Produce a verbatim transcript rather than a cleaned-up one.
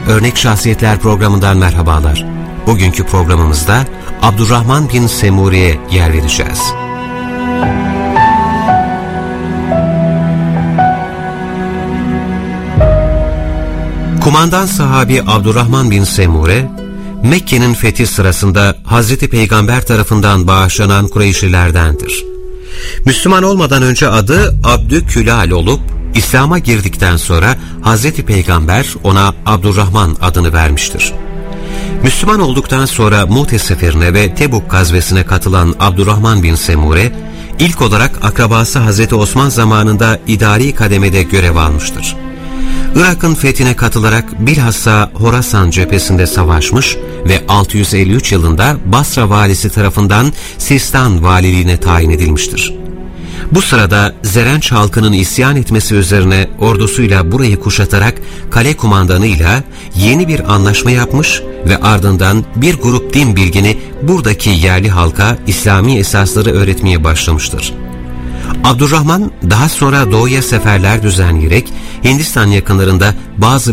Örnek Şahsiyetler programından merhabalar. Bugünkü programımızda Abdurrahman bin Semuri'ye yer vereceğiz. Kumandan sahabi Abdurrahman bin Semure, Mekke'nin fethi sırasında Hazreti Peygamber tarafından bağışlanan Kureyşlilerdendir. Müslüman olmadan önce adı Abdükülal olup, İslam'a girdikten sonra Hazreti Peygamber ona Abdurrahman adını vermiştir. Müslüman olduktan sonra Mu'te seferine ve Tebuk gazvesine katılan Abdurrahman bin Semure, ilk olarak akrabası Hazreti Osman zamanında idari kademede görev almıştır. Irak'ın fethine katılarak bilhassa Horasan cephesinde savaşmış ve altı yüz elli üç yılında Basra valisi tarafından Sistan valiliğine tayin edilmiştir. Bu sırada Zerenç halkının isyan etmesi üzerine ordusuyla burayı kuşatarak kale kumandanıyla yeni bir anlaşma yapmış ve ardından bir grup din bilgini buradaki yerli halka İslami esasları öğretmeye başlamıştır. Abdurrahman daha sonra doğuya seferler düzenleyerek Hindistan yakınlarında bazı